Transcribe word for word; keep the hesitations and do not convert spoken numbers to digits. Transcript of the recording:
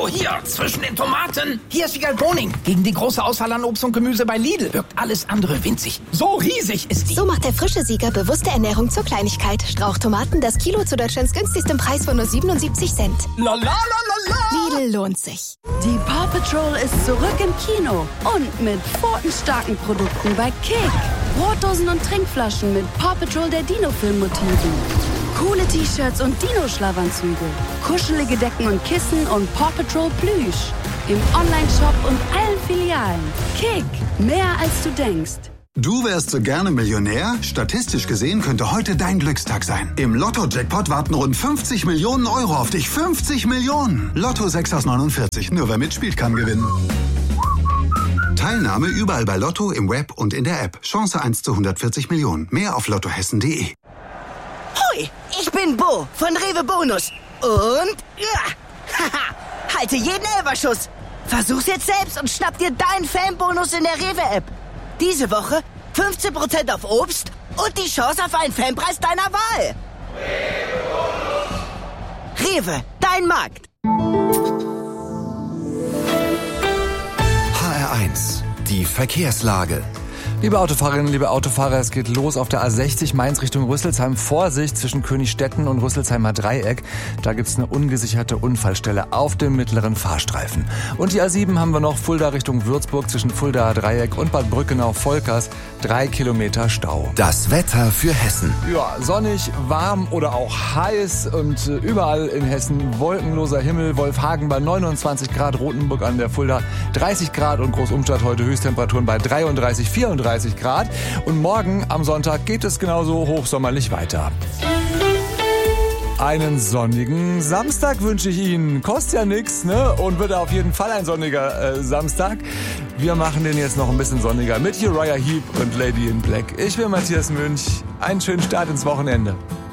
So, hier, zwischen den Tomaten. Hier ist Vigal Boning. Gegen die große Auswahl an Obst und Gemüse bei Lidl wirkt alles andere winzig. So riesig ist die. So macht der frische Sieger bewusste Ernährung zur Kleinigkeit. Strauchtomaten, das Kilo zu Deutschlands günstigstem Preis von nur siebenundsiebzig Cent. La la la la la. Lidl lohnt sich. Die Paw Patrol ist zurück im Kino und mit pfotenstarken Produkten bei Kick. Brotdosen und Trinkflaschen mit Paw Patrol der Dino-Film-Motiven. Coole T-Shirts und Dino-Schlafanzüge. Kuschelige Decken und Kissen und Paw Patrol Plüsch. Im Onlineshop und allen Filialen. Kick, mehr als du denkst. Du wärst so gerne Millionär? Statistisch gesehen könnte heute dein Glückstag sein. Im Lotto-Jackpot warten rund fünfzig Millionen Euro auf dich. fünfzig Millionen! Lotto sechs aus neunundvierzig. Nur wer mitspielt, kann gewinnen. Teilnahme überall bei Lotto, im Web und in der App. Chance eins zu hundertvierzig Millionen. Mehr auf lottohessen punkt de. Hoi, ich bin Bo von Rewe Bonus. Und ja, haha, halte jeden Elferschuss. Versuch's jetzt selbst und schnapp dir deinen Fanbonus in der Rewe-App. Diese Woche fünfzehn Prozent auf Obst und die Chance auf einen Fanpreis deiner Wahl. Rewe, dein Markt. H R eins, die Verkehrslage. Liebe Autofahrerinnen, liebe Autofahrer, es geht los auf der A sechzig Mainz Richtung Rüsselsheim. Vorsicht zwischen Königstetten und Rüsselsheimer Dreieck. Da gibt's eine ungesicherte Unfallstelle auf dem mittleren Fahrstreifen. Und die A sieben haben wir noch Fulda Richtung Würzburg zwischen Fuldaer Dreieck und Bad Brückenau-Volkers. Drei Kilometer Stau. Das Wetter für Hessen. Ja, sonnig, warm oder auch heiß und äh, überall in Hessen wolkenloser Himmel. Wolfhagen bei neunundzwanzig Grad, Rothenburg an der Fulda dreißig Grad und Großumstadt heute Höchsttemperaturen bei dreiunddreißig, vierunddreißig Grad. Und morgen am Sonntag geht es genauso hochsommerlich weiter. Einen sonnigen Samstag wünsche ich Ihnen. Kostet ja nichts, ne? Und wird auf jeden Fall ein sonniger äh, Samstag. Wir machen den jetzt noch ein bisschen sonniger mit Uriah Heep und Lady in Black. Ich bin Matthias Münch. Einen schönen Start ins Wochenende.